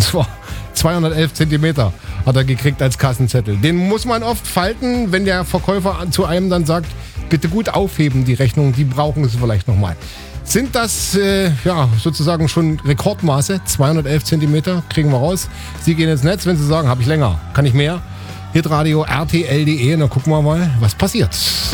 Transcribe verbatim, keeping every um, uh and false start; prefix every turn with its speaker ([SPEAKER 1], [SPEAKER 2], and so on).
[SPEAKER 1] Und zwar zweihundertelf Zentimeter hat er gekriegt als Kassenzettel. Den muss man oft falten, wenn der Verkäufer zu einem dann sagt, bitte gut aufheben, die Rechnung, die brauchen Sie vielleicht nochmal. Sind das äh, ja sozusagen schon Rekordmaße? zweihundertelf Zentimeter kriegen wir raus. Sie gehen ins Netz, wenn Sie sagen, habe ich länger, kann ich mehr. Hitradio R T L punkt D E und dann gucken wir mal, was passiert.